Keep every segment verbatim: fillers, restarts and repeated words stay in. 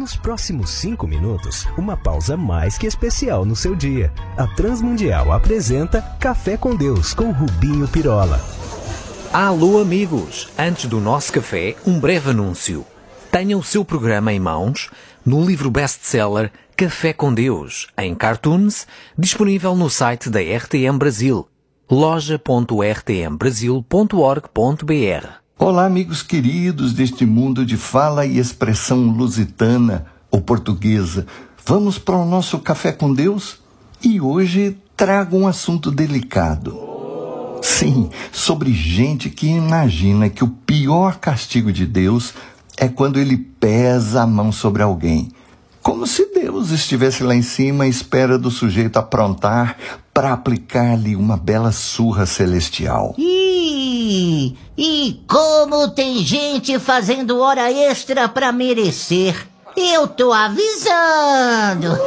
Nos próximos cinco minutos, uma pausa mais que especial no seu dia. A Transmundial apresenta Café com Deus com Rubinho Pirola. Alô amigos, antes do nosso café, um breve anúncio. Tenha o seu programa em mãos no livro best-seller Café com Deus, em cartoons, disponível no site da R T M Brasil, loja ponto r t m brasil ponto org ponto b r. Olá, amigos queridos deste mundo de fala e expressão lusitana ou portuguesa. Vamos para o nosso Café com Deus? E hoje trago um assunto delicado. Sim, sobre gente que imagina que o pior castigo de Deus é quando ele pesa a mão sobre alguém. Como se Deus estivesse lá em cima à espera do sujeito aprontar para aplicar-lhe uma bela surra celestial. Ih, e como tem gente fazendo hora extra para merecer. Eu tô avisando.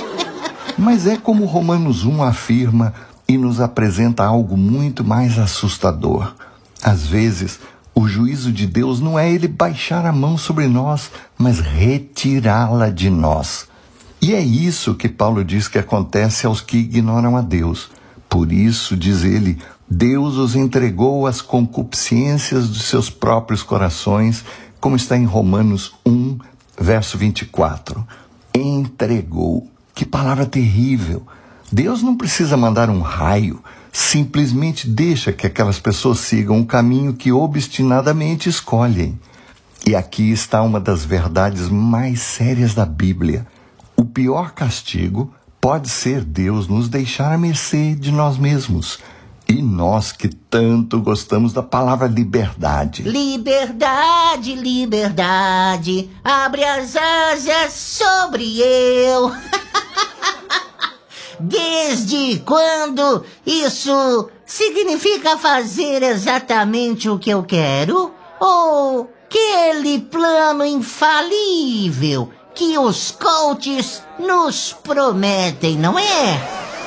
Mas é como Romanos um afirma e nos apresenta algo muito mais assustador. Às vezes, o juízo de Deus não é ele baixar a mão sobre nós, mas retirá-la de nós. E é isso que Paulo diz que acontece aos que ignoram a Deus. Por isso, diz ele, Deus os entregou às concupiscências dos seus próprios corações, como está em Romanos um, verso vinte e quatro. Entregou. Que palavra terrível! Deus não precisa mandar um raio, simplesmente deixa que aquelas pessoas sigam um caminho que obstinadamente escolhem. E aqui está uma das verdades mais sérias da Bíblia. O pior castigo pode ser Deus nos deixar à mercê de nós mesmos. E nós que tanto gostamos da palavra liberdade. Liberdade, liberdade, abre as asas sobre eu. Desde quando isso significa fazer exatamente o que eu quero? Ou aquele plano infalível que os coaches nos prometem, não é?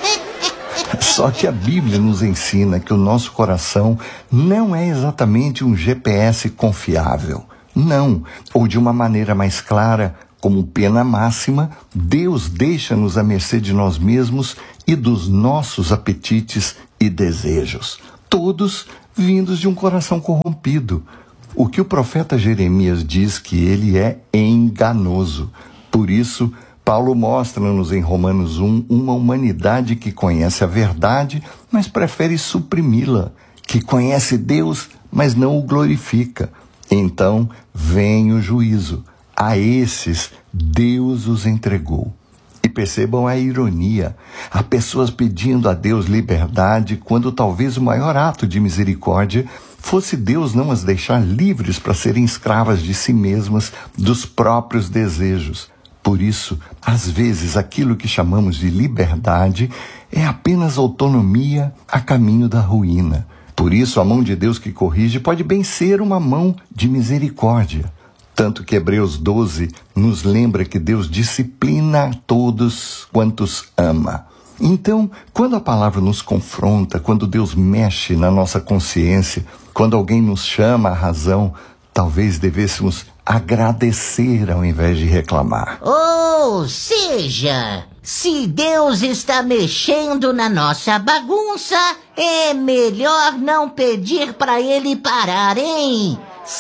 Só que a Bíblia nos ensina que o nosso coração não é exatamente um G P S confiável. Não, ou de uma maneira mais clara, como pena máxima, Deus deixa-nos à mercê de nós mesmos e dos nossos apetites e desejos, todos vindos de um coração corrompido. O que o profeta Jeremias diz que ele é enganoso. Por isso, Paulo mostra-nos em Romanos um uma humanidade que conhece a verdade, mas prefere suprimi-la, que conhece Deus, mas não o glorifica. Então vem o juízo. A esses, Deus os entregou. E percebam a ironia. Há pessoas pedindo a Deus liberdade, quando talvez o maior ato de misericórdia fosse Deus não as deixar livres para serem escravas de si mesmas, dos próprios desejos. Por isso, às vezes, aquilo que chamamos de liberdade é apenas autonomia a caminho da ruína. Por isso, a mão de Deus que corrige pode bem ser uma mão de misericórdia. Tanto que Hebreus doze nos lembra que Deus disciplina a todos quantos ama. Então, quando a palavra nos confronta, quando Deus mexe na nossa consciência, quando alguém nos chama à razão, talvez devêssemos agradecer ao invés de reclamar. Ou seja, se Deus está mexendo na nossa bagunça, é melhor não pedir para ele parar, hein?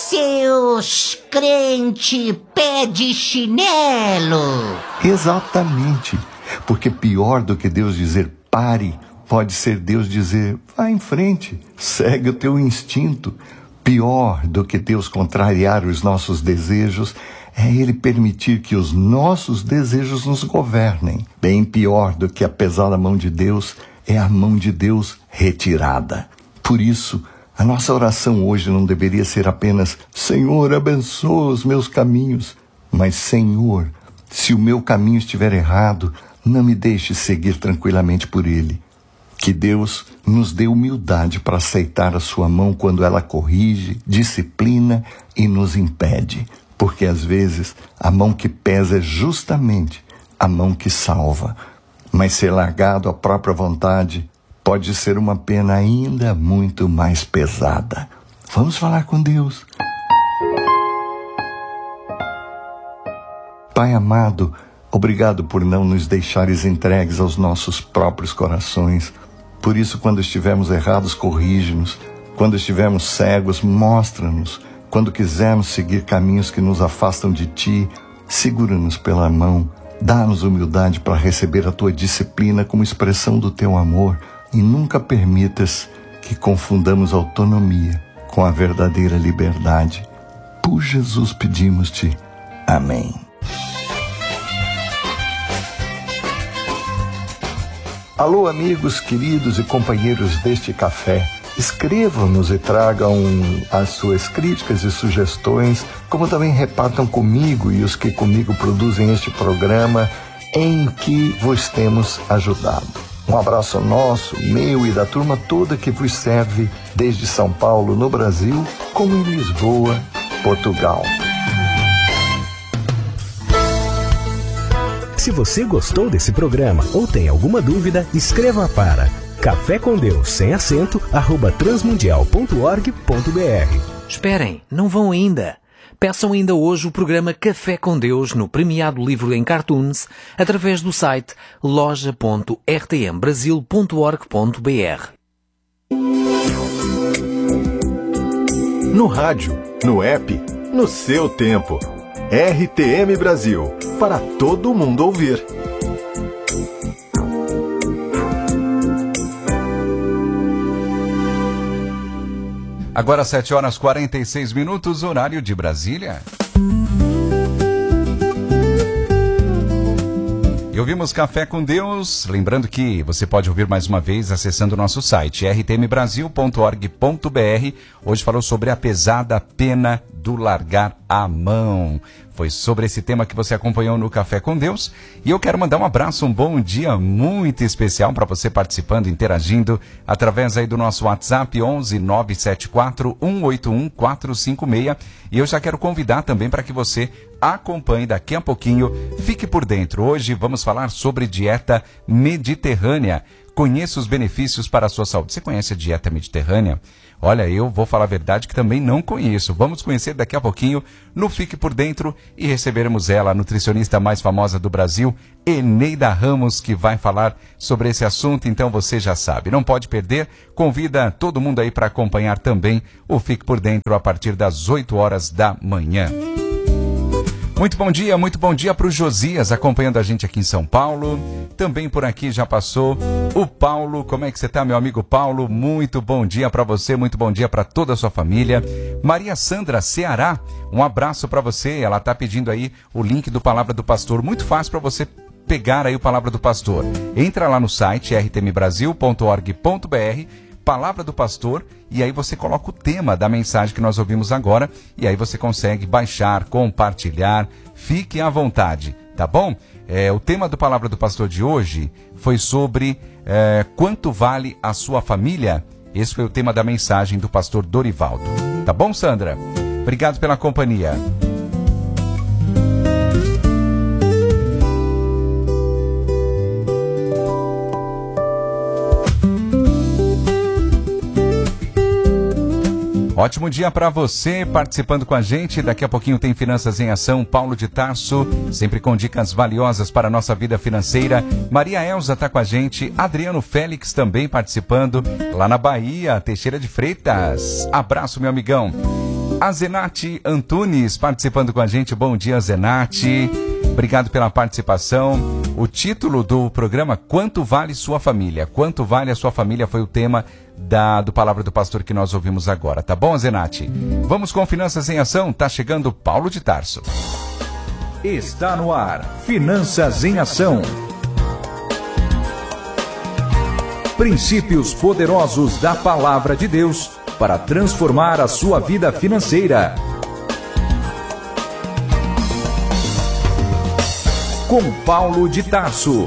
Seus crente pé de chinelo. Exatamente, porque pior do que Deus dizer pare, pode ser Deus dizer vá em frente, segue o teu instinto. Pior do que Deus contrariar os nossos desejos é Ele permitir que os nossos desejos nos governem. Bem pior do que a pesada mão de Deus é a mão de Deus retirada. Por isso, a nossa oração hoje não deveria ser apenas Senhor, abençoa os meus caminhos, mas Senhor, se o meu caminho estiver errado, não me deixe seguir tranquilamente por ele. Que Deus nos dê humildade para aceitar a sua mão quando ela corrige, disciplina e nos impede. Porque às vezes a mão que pesa é justamente a mão que salva. Mas ser largado à própria vontade pode ser uma pena ainda muito mais pesada. Vamos falar com Deus. Pai amado, obrigado por não nos deixares entregues aos nossos próprios corações. Por isso, quando estivermos errados, corrige-nos. Quando estivermos cegos, mostra-nos. Quando quisermos seguir caminhos que nos afastam de Ti, segura-nos pela mão. Dá-nos humildade para receber a Tua disciplina como expressão do Teu amor. E nunca permitas que confundamos autonomia com a verdadeira liberdade. Por Jesus pedimos-te. Amém. Alô, amigos queridos e companheiros deste café. Escrevam-nos e tragam as suas críticas e sugestões, como também repartam comigo e os que comigo produzem este programa em que vos temos ajudado. Um abraço nosso, meu e da turma toda que vos serve desde São Paulo, no Brasil, como em Lisboa, Portugal. Se você gostou desse programa ou tem alguma dúvida, escreva para café com Deus sem acento arroba transmundial ponto org ponto br. Esperem, não vão ainda. Peçam ainda hoje o programa Café com Deus no premiado livro em cartoons através do site loja ponto r t m brasil ponto org ponto br. No rádio, no app, no seu tempo. R T M Brasil, para todo mundo ouvir. Agora sete horas e quarenta e seis minutos, horário de Brasília. E ouvimos Café com Deus, lembrando que você pode ouvir mais uma vez acessando o nosso site r t m brasil ponto org ponto br. Hoje falou sobre a pesada pena do largar a mão. Foi sobre esse tema que você acompanhou no Café com Deus. E eu quero mandar um abraço, um bom dia muito especial para você participando, interagindo, através aí do nosso WhatsApp onze nove sete quatro um oito um quatro cinco seis. E eu já quero convidar também para que você acompanhe daqui a pouquinho. Fique por dentro. Hoje vamos falar sobre dieta mediterrânea. Conheça os benefícios para a sua saúde. Você conhece a dieta mediterrânea? Olha, eu vou falar a verdade que também não conheço. Vamos conhecer daqui a pouquinho no Fique por Dentro e receberemos ela, a nutricionista mais famosa do Brasil, Eneida Ramos, que vai falar sobre esse assunto. Então você já sabe, não pode perder. Convida todo mundo aí para acompanhar também o Fique por Dentro a partir das oito horas da manhã. Muito bom dia, muito bom dia para o Josias acompanhando a gente aqui em São Paulo. Também por aqui já passou o Paulo. Como é que você está, meu amigo Paulo? Muito bom dia para você, muito bom dia para toda a sua família. Maria Sandra, Ceará, um abraço para você. Ela está pedindo aí o link do Palavra do Pastor. Muito fácil para você pegar aí o Palavra do Pastor. Entra lá no site r t m brasil ponto org ponto br, Palavra do Pastor, e aí você coloca o tema da mensagem que nós ouvimos agora, e aí você consegue baixar, compartilhar, fique à vontade, tá bom? É, o tema do Palavra do Pastor de hoje foi sobre é, quanto vale a sua família. Esse foi o tema da mensagem do pastor Dorivaldo. Tá bom, Sandra? Obrigado pela companhia. Ótimo dia para você participando com a gente. Daqui a pouquinho tem Finanças em Ação, Paulo de Tarso, sempre com dicas valiosas para a nossa vida financeira. Maria Elza está com a gente, Adriano Félix também participando, lá na Bahia, Teixeira de Freitas. Abraço, meu amigão. A Zenate Antunes participando com a gente. Bom dia, Zenate. Obrigado pela participação. O título do programa, Quanto Vale Sua Família? Quanto Vale a Sua Família foi o tema da, do Palavra do Pastor que nós ouvimos agora. Tá bom, Zenate? Vamos com Finanças em Ação. Tá chegando Paulo de Tarso. Está no ar. Finanças em Ação. Princípios poderosos da Palavra de Deus para transformar a sua vida financeira. Com Paulo de Tarso.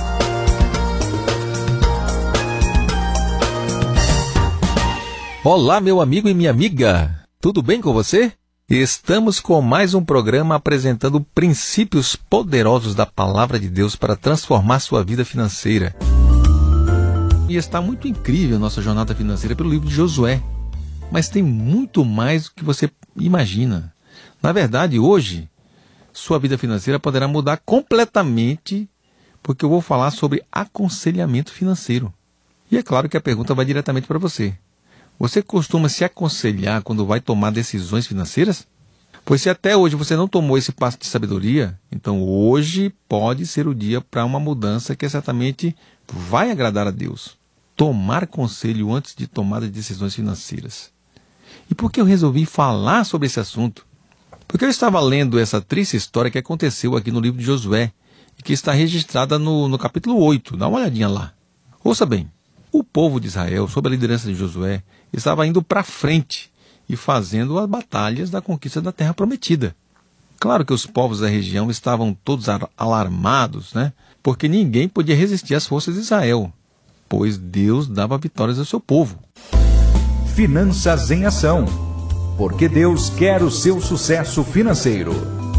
Olá, meu amigo e minha amiga. Tudo bem com você? Estamos com mais um programa apresentando princípios poderosos da Palavra de Deus para transformar sua vida financeira. E está muito incrível a nossa jornada financeira pelo livro de Josué. Mas tem muito mais do que você imagina. Na verdade, hoje, sua vida financeira poderá mudar completamente, porque eu vou falar sobre aconselhamento financeiro. E é claro que a pergunta vai diretamente para você. Você costuma se aconselhar quando vai tomar decisões financeiras? Pois se até hoje você não tomou esse passo de sabedoria, então hoje pode ser o dia para uma mudança que certamente vai agradar a Deus. Tomar conselho antes de tomar decisões financeiras. E por que eu resolvi falar sobre esse assunto? Porque eu estava lendo essa triste história que aconteceu aqui no livro de Josué, e que está registrada no, no capítulo oito. Dá uma olhadinha lá. Ouça bem, o povo de Israel, sob a liderança de Josué, estava indo para frente e fazendo as batalhas da conquista da terra prometida. Claro que os povos da região estavam todos alarmados, né? Porque ninguém podia resistir às forças de Israel, pois Deus dava vitórias ao seu povo. Finanças em Ação, porque Deus quer o seu sucesso financeiro.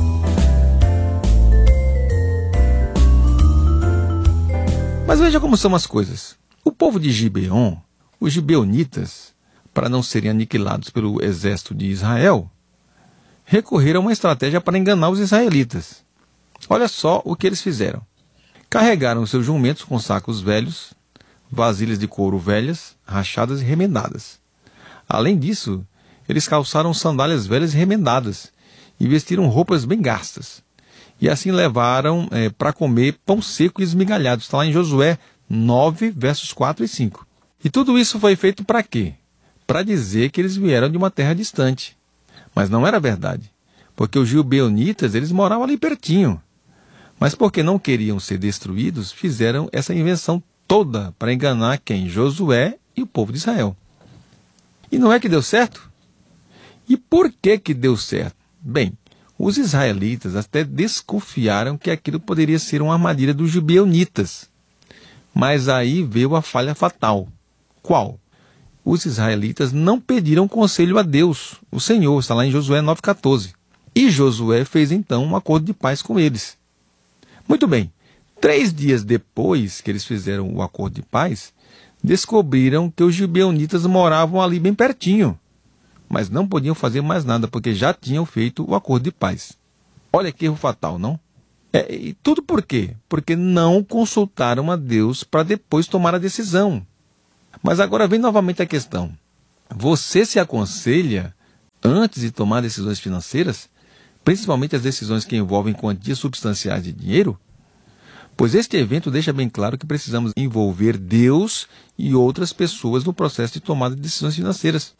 Mas veja como são as coisas. O povo de Gibeon, os gibeonitas, para não serem aniquilados pelo exército de Israel, recorreram a uma estratégia para enganar os israelitas. Olha só o que eles fizeram. Carregaram seus jumentos com sacos velhos, vasilhas de couro velhas, rachadas e remendadas. Além disso, eles calçaram sandálias velhas e remendadas e vestiram roupas bem gastas. E assim levaram é, para comer pão seco e esmigalhado. Está lá em Josué nove, versos quatro e cinco. E tudo isso foi feito para quê? Para dizer que eles vieram de uma terra distante. Mas não era verdade, porque os gibeonitas eles moravam ali pertinho. Mas porque não queriam ser destruídos, fizeram essa invenção toda para enganar quem? Josué e o povo de Israel. E não é que deu certo? E por que que deu certo? Bem, os israelitas até desconfiaram que aquilo poderia ser uma armadilha dos gibeonitas. Mas aí veio a falha fatal. Qual? Os israelitas não pediram conselho a Deus, o Senhor, está lá em Josué nove, quatorze. E Josué fez então um acordo de paz com eles. Muito bem, três dias depois que eles fizeram o acordo de paz, descobriram que os gibeonitas moravam ali bem pertinho, mas não podiam fazer mais nada, porque já tinham feito o acordo de paz. Olha que erro fatal, não? É, e tudo por quê? Porque não consultaram a Deus para depois tomar a decisão. Mas agora vem novamente a questão. Você se aconselha antes de tomar decisões financeiras, principalmente as decisões que envolvem quantias substanciais de dinheiro? Pois este evento deixa bem claro que precisamos envolver Deus e outras pessoas no processo de tomada de decisões financeiras.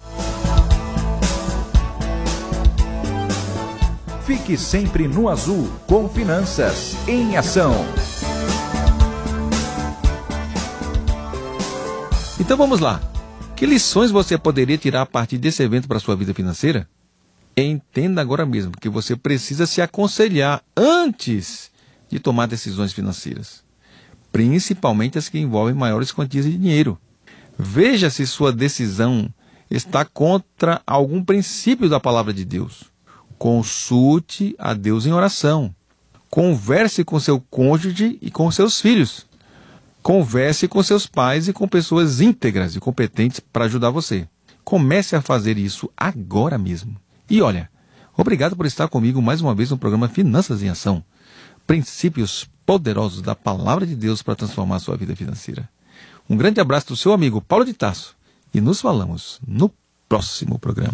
Fique sempre no azul com Finanças em Ação. Então vamos lá. Que lições você poderia tirar a partir desse evento para a sua vida financeira? Entenda agora mesmo que você precisa se aconselhar antes de tomar decisões financeiras, principalmente as que envolvem maiores quantias de dinheiro. Veja se sua decisão está contra algum princípio da palavra de Deus. Consulte a Deus em oração. Converse com seu cônjuge e com seus filhos. Converse com seus pais e com pessoas íntegras e competentes para ajudar você. Comece a fazer isso agora mesmo. E olha, obrigado por estar comigo mais uma vez no programa Finanças em Ação. Princípios poderosos da palavra de Deus para transformar a sua vida financeira. Um grande abraço do seu amigo Paulo de Tarso e nos falamos no próximo programa.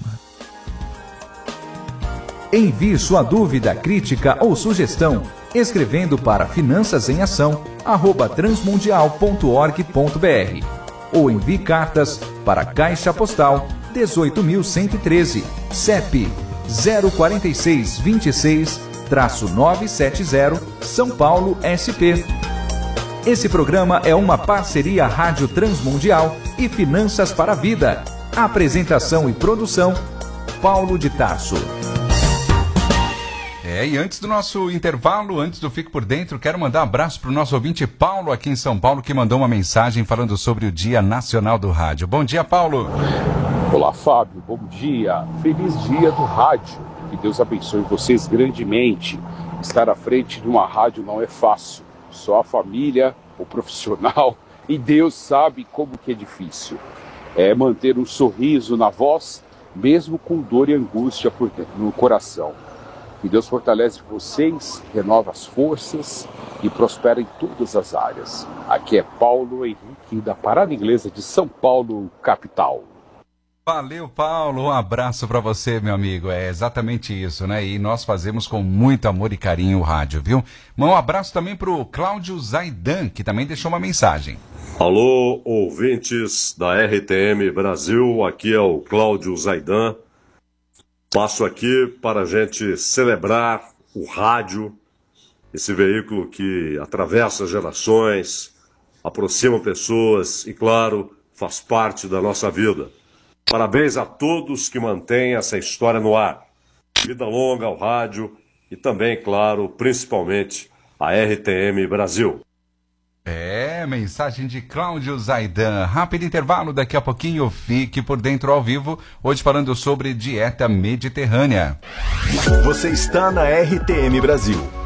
Envie sua dúvida, crítica ou sugestão escrevendo para finanças em ação arroba transmundial ponto org ponto br ou envie cartas para Caixa Postal dezoito mil cento e treze, C E P zero quatro seis dois seis, novecentos e setenta, São Paulo, S P. Esse programa é uma parceria Rádio Transmundial e Finanças para a Vida. Apresentação e produção, Paulo de Tarso. É, e antes do nosso intervalo, antes do Fique por Dentro, quero mandar um abraço para o nosso ouvinte Paulo aqui em São Paulo, que mandou uma mensagem falando sobre o Dia Nacional do Rádio. Bom dia, Paulo. Olá, Fábio. Bom dia. Feliz Dia do Rádio. Que Deus abençoe vocês grandemente. Estar à frente de uma rádio não é fácil. Só a família, o profissional e Deus sabe como que é difícil. É manter um sorriso na voz, mesmo com dor e angústia por dentro, no coração. Que Deus fortalece vocês, renova as forças e prospera em todas as áreas. Aqui é Paulo Henrique, da Parada Inglesa de São Paulo, capital. Valeu, Paulo. Um abraço para você, meu amigo. É exatamente isso, né? E nós fazemos com muito amor e carinho o rádio, viu? Um abraço também pro Cláudio Zaidan, que também deixou uma mensagem. Alô, ouvintes da R T M Brasil, aqui é o Cláudio Zaidan. Passo aqui para a gente celebrar o rádio, esse veículo que atravessa gerações, aproxima pessoas e, claro, faz parte da nossa vida. Parabéns a todos que mantêm essa história no ar. Vida longa ao rádio e também, claro, principalmente a R T M Brasil. É, mensagem de Cláudio Zaidan. Rápido intervalo, daqui a pouquinho fique por dentro ao vivo, hoje falando sobre dieta mediterrânea. Você está na R T M Brasil.